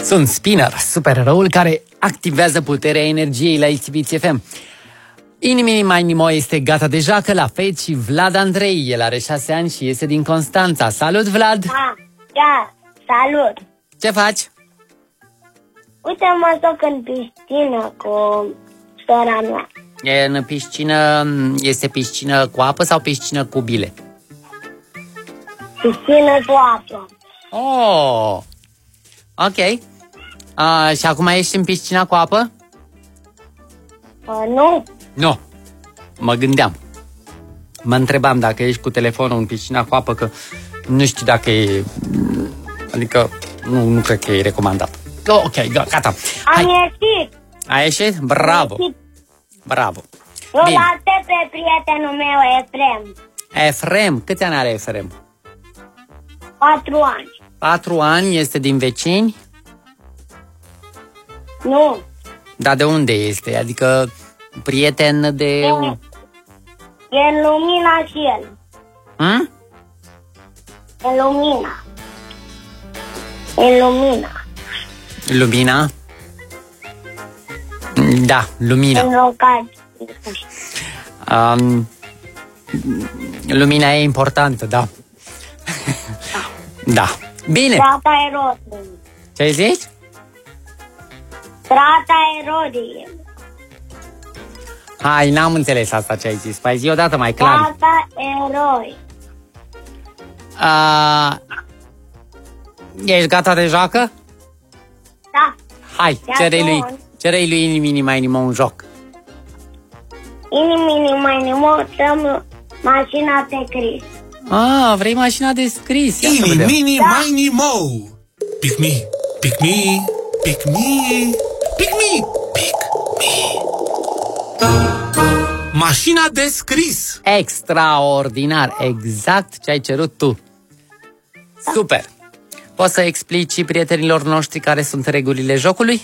Sunt Spinner, supereroul care activează puterea energiei la Itibiți FM. Inimii mai nimo este gata de joacă la fel și Vlad Andrei. El are 6 ani și este din Constanța. Salut, Vlad! Da, salut! Ce faci? Uite, mă joc în piscină cu sora mea. E în piscină, este piscină cu apă sau piscină cu bile? Piscină cu apă. Oh, ok. Și acum ești în piscina cu apă? Nu. Nu. Mă gândeam. Mă întrebam dacă ești cu telefonul în piscina cu apă, că nu știu dacă e... Adică nu cred că e recomandat. Ok, gata. Am ieșit. Ai ieșit? Bravo. Bravo. Eu l-aștept pe prietenul meu, Efrem. Efrem. Câți ani are Efrem? 4 ani. 4 ani, este din vecini? Nu. Dar de unde este? Adică prieten de... E în Lumina și el. În Lumina. În Lumina. Lumina? Da, Lumina. În locație. Lumina e importantă, da. Da. Bine. Strata Erodie. Ce zici? Strata Erodie. Hai, n-am înțeles asta ce ai zis. Păi zi odată mai clar. Strata Eroi. Ești gata de joacă? Da. Hai, cere-i lui Inimini mai nimo un joc. Inimini mai nimo, dăm mașina de Cris. Vrei mașina de scris? Inimini mai nimo. Pick me, pick me, pick me, pick me, pick me. Mașina de scris. Extraordinar, exact ce ai cerut tu. Super. Poți să explici și prietenilor noștri care sunt regulile jocului?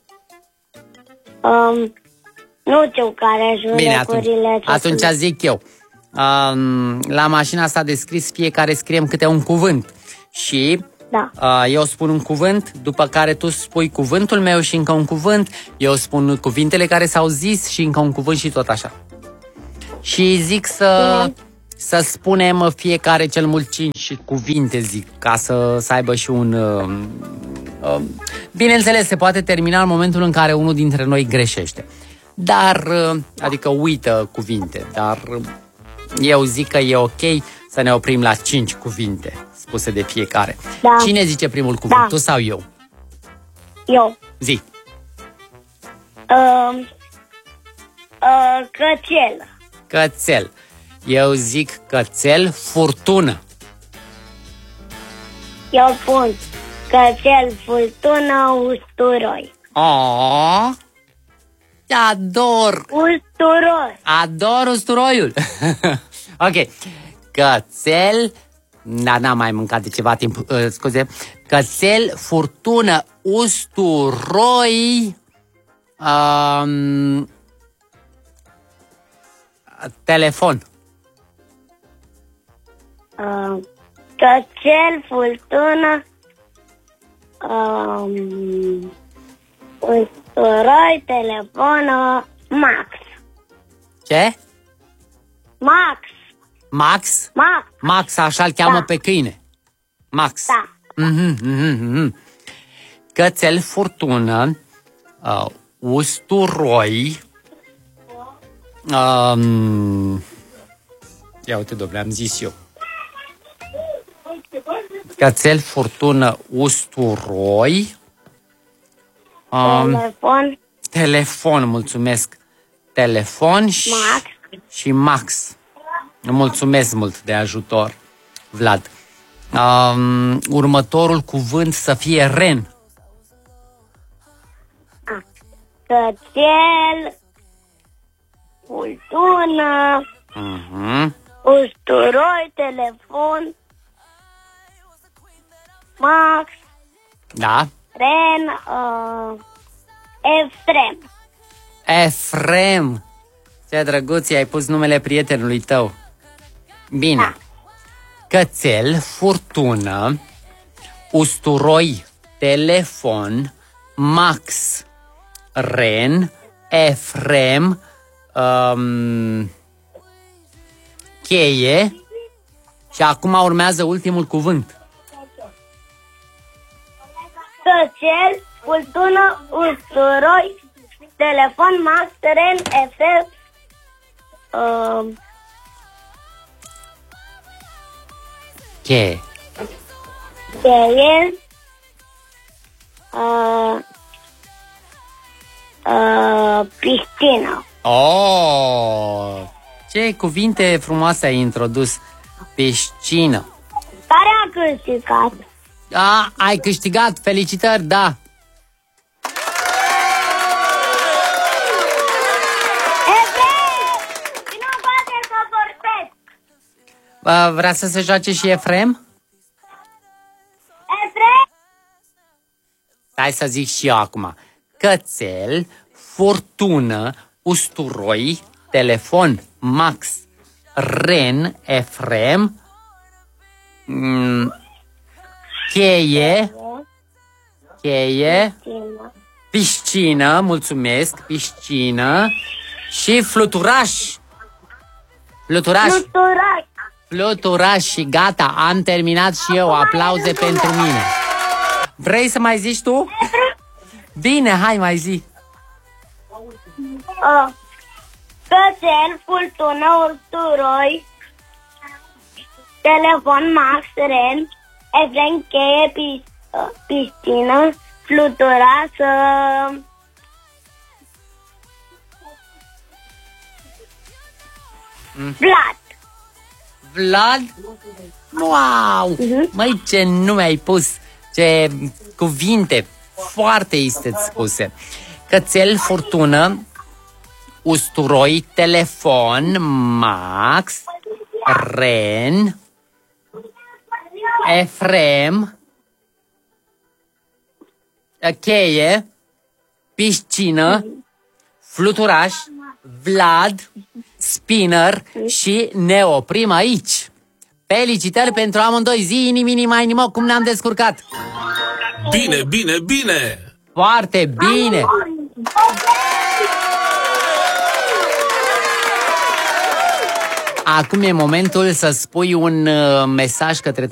Nu știu care sunt regulile. Atunci zic eu. La mașina asta de scris fiecare scriem câte un cuvânt. Și eu spun un cuvânt, după care tu spui cuvântul meu și încă un cuvânt. Eu spun cuvintele care s-au zis și încă un cuvânt și tot așa. Și zic să spunem fiecare cel mult 5 cuvinte, zic, ca să aibă și un... Bineînțeles, se poate termina în momentul în care unul dintre noi greșește. Dar, adică uită cuvinte, dar eu zic că e ok să ne oprim la 5 cuvinte spuse de fiecare. Da. Cine zice primul cuvânt, tu sau eu? Eu. Zi. Cățel. Cățel. Eu zic cățel, furtună. Eu pun cățel, furtună, usturoi. Ador! Usturoi. Ador usturoiul. Ok. Cățel, n-am mai mâncat de ceva timp, scuze. Cățel, furtună, usturoi, telefon. Cățel, furtună, usturoi, telefon, Max. Ce? Max. Max? Max. Max, așa-l cheamă pe câine. Max. Da. Cățel, furtună, usturoi, ia uite, dom'le, am zis eu. Cățel, furtună, usturoi, Telefon. Telefon, mulțumesc. Telefon și Max. Mulțumesc mult de ajutor, Vlad. Următorul cuvânt să fie ren. Cățel, furtună, usturoi, telefon, Max, Da? Ren, Efrem. Efrem. Ce drăguț, ai pus numele prietenului tău. Bine. Da. Cățel, furtună, usturoi, telefon, Max, Ren, Efrem, cheie și acum urmează ultimul cuvânt. Cățel, furtună, usturoi, telefon, Max, Ren, Efrem, Cheie. cheie, piscină. Oh! Ce cuvinte frumoase ai introdus. Piscină. Care a câștigat? Ai câștigat, felicitări, da. Vrea să se joace și Efrem? Efrem? Hai să zic și eu acum. Cățel, furtună, usturoi, telefon, Max, Ren, Efrem, cheie, piscină, mulțumesc, piscină și fluturaș. Fluturaș și gata, am terminat și eu, aplauze pentru mine. Vrei să mai zici tu? Bine, hai mai zi. Cățel, furtună, usturoi, telefon, Max, Ren, Efrem, cheie, piscină, fluturaș, Vlad? Wow! Măi, ce nume ai pus! Ce cuvinte foarte isteți spuse. Cățel, furtună, usturoi, telefon, Max, Ren, Efrem, cheie, piscină, fluturaș, Vlad, spinner și ne oprim aici. Felicitări pentru amândoi, zi, inimă, cum ne-am descurcat. Bine, bine, bine! Foarte bine! Acum e momentul să spui un mesaj către